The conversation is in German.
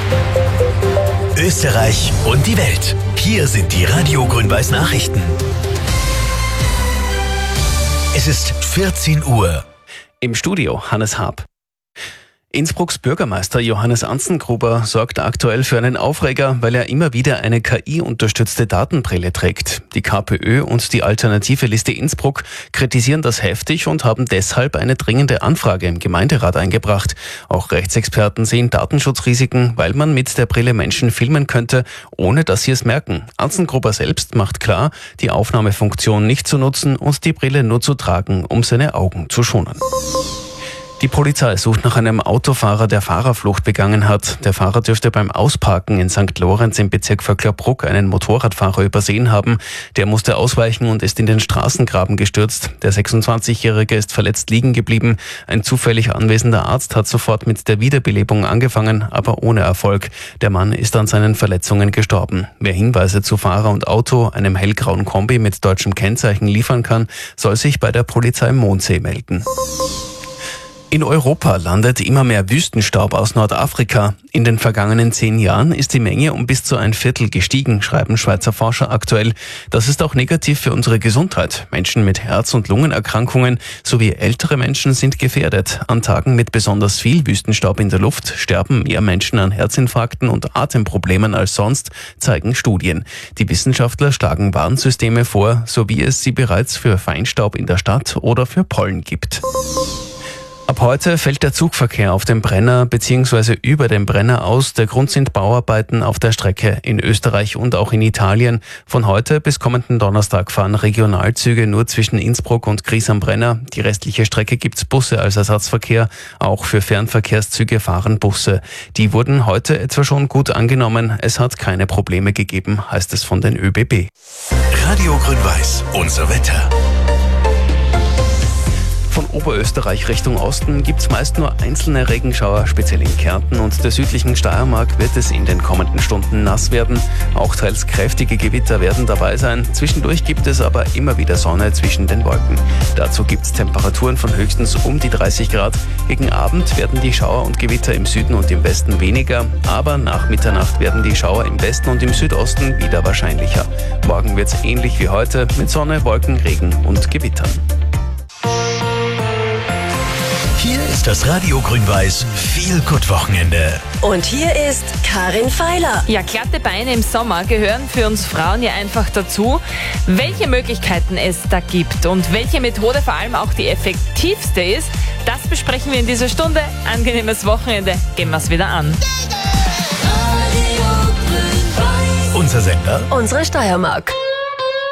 Österreich und die Welt. Hier sind die Radio Grün-Weiß Nachrichten. Es ist 14 Uhr. Im Studio Hannes Haab. Innsbrucks Bürgermeister Johannes Anzengruber sorgt aktuell für einen Aufreger, weil er immer wieder eine KI-unterstützte Datenbrille trägt. Die KPÖ und die Alternative Liste Innsbruck kritisieren das heftig und haben deshalb eine dringende Anfrage im Gemeinderat eingebracht. Auch Rechtsexperten sehen Datenschutzrisiken, weil man mit der Brille Menschen filmen könnte, ohne dass sie es merken. Anzengruber selbst macht klar, die Aufnahmefunktion nicht zu nutzen und die Brille nur zu tragen, um seine Augen zu schonen. Die Polizei sucht nach einem Autofahrer, der Fahrerflucht begangen hat. Der Fahrer dürfte beim Ausparken in St. Lorenz im Bezirk Vöcklerbruck einen Motorradfahrer übersehen haben. Der musste ausweichen und ist in den Straßengraben gestürzt. Der 26-Jährige ist verletzt liegen geblieben. Ein zufällig anwesender Arzt hat sofort mit der Wiederbelebung angefangen, aber ohne Erfolg. Der Mann ist an seinen Verletzungen gestorben. Wer Hinweise zu Fahrer und Auto, einem hellgrauen Kombi mit deutschem Kennzeichen liefern kann, soll sich bei der Polizei Mondsee melden. In Europa landet immer mehr Wüstenstaub aus Nordafrika. In den vergangenen 10 Jahren ist die Menge um bis zu 1/4 gestiegen, schreiben Schweizer Forscher aktuell. Das ist auch negativ für unsere Gesundheit. Menschen mit Herz- und Lungenerkrankungen sowie ältere Menschen sind gefährdet. An Tagen mit besonders viel Wüstenstaub in der Luft sterben mehr Menschen an Herzinfarkten und Atemproblemen als sonst, zeigen Studien. Die Wissenschaftler schlagen Warnsysteme vor, so wie es sie bereits für Feinstaub in der Stadt oder für Pollen gibt. Ab heute fällt der Zugverkehr auf dem Brenner bzw. über dem Brenner aus. Der Grund sind Bauarbeiten auf der Strecke in Österreich und auch in Italien. Von heute bis kommenden Donnerstag fahren Regionalzüge nur zwischen Innsbruck und Gries am Brenner. Die restliche Strecke gibt's Busse als Ersatzverkehr. Auch für Fernverkehrszüge fahren Busse. Die wurden heute etwa schon gut angenommen. Es hat keine Probleme gegeben, heißt es von den ÖBB. Radio Grün-Weiß, unser Wetter. Von Oberösterreich Richtung Osten gibt's meist nur einzelne Regenschauer, speziell in Kärnten und der südlichen Steiermark wird es in den kommenden Stunden nass werden. Auch teils kräftige Gewitter werden dabei sein. Zwischendurch gibt es aber immer wieder Sonne zwischen den Wolken. Dazu gibt's Temperaturen von höchstens um die 30 Grad. Gegen Abend werden die Schauer und Gewitter im Süden und im Westen weniger, aber nach Mitternacht werden die Schauer im Westen und im Südosten wieder wahrscheinlicher. Morgen wird's ähnlich wie heute mit Sonne, Wolken, Regen und Gewittern. Hier ist das Radio Grün-Weiß Feel-Good-Wochenende. Und hier ist Karin Feiler. Ja, glatte Beine im Sommer gehören für uns Frauen ja einfach dazu. Welche Möglichkeiten es da gibt und welche Methode vor allem auch die effektivste ist, das besprechen wir in dieser Stunde. Angenehmes Wochenende, gehen wir es wieder an. Unser Sender. Unsere Steiermark.